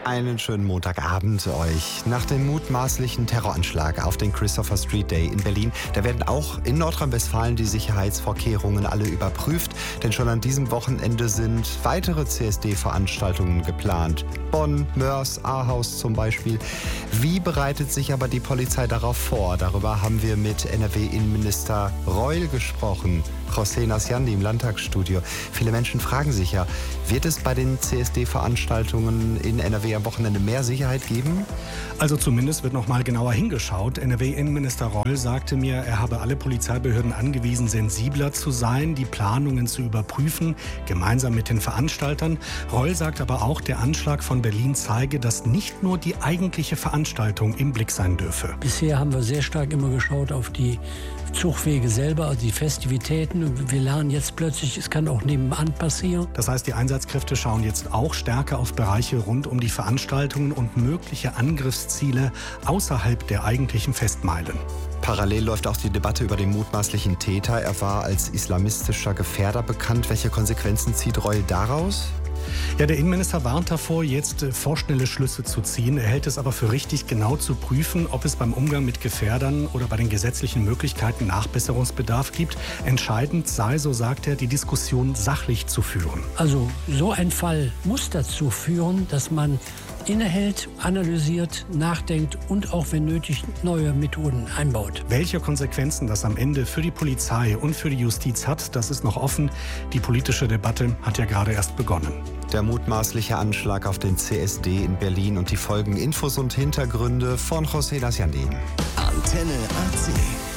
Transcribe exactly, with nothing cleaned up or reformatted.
Einen schönen Montagabend euch. Nach dem mutmaßlichen Terroranschlag auf den Christopher Street Day in Berlin, da werden auch in Nordrhein-Westfalen die Sicherheitsvorkehrungen alle überprüft. Denn schon an diesem Wochenende sind weitere C S D-Veranstaltungen geplant. Bonn, Mörs, Ahaus zum Beispiel. Wie bereitet sich aber die Polizei darauf vor? Darüber haben wir mit N R W-Innenminister Reul gesprochen. José Nasciandi im Landtagsstudio. Viele Menschen fragen sich ja, wird es bei den C S D-Veranstaltungen in N R W am Wochenende mehr Sicherheit geben? Also zumindest wird noch mal genauer hingeschaut. N R W-Innenminister Reul sagte mir, er habe alle Polizeibehörden angewiesen, sensibler zu sein, die Planungen zu überprüfen, gemeinsam mit den Veranstaltern. Reul sagt aber auch, der Anschlag von Berlin zeige, dass nicht nur die eigentliche Veranstaltung im Blick sein dürfe. Bisher haben wir sehr stark immer geschaut auf die Zugwege selber, also die Festivitäten. Und wir lernen jetzt plötzlich, es kann auch nebenan passieren. Das heißt, die Einsatzkräfte schauen jetzt auch stärker auf Bereiche rund um die Veranstaltungen und mögliche Angriffsziele außerhalb der eigentlichen Festmeilen. Parallel läuft auch die Debatte über den mutmaßlichen Täter. Er war als islamistischer Gefährder bekannt. Welche Konsequenzen zieht Reul daraus? Ja, der Innenminister warnt davor, jetzt vorschnelle Schlüsse zu ziehen. Er hält es aber für richtig, genau zu prüfen, ob es beim Umgang mit Gefährdern oder bei den gesetzlichen Möglichkeiten Nachbesserungsbedarf gibt. Entscheidend sei, so sagt er, die Diskussion sachlich zu führen. Also so ein Fall muss dazu führen, dass man innehält, analysiert, nachdenkt und auch, wenn nötig, neue Methoden einbaut. Welche Konsequenzen das am Ende für die Polizei und für die Justiz hat, das ist noch offen. Die politische Debatte hat ja gerade erst begonnen. Der mutmaßliche Anschlag auf den C S D in Berlin und die Folgen, Infos und Hintergründe von José Nasciandi. Antenne A C.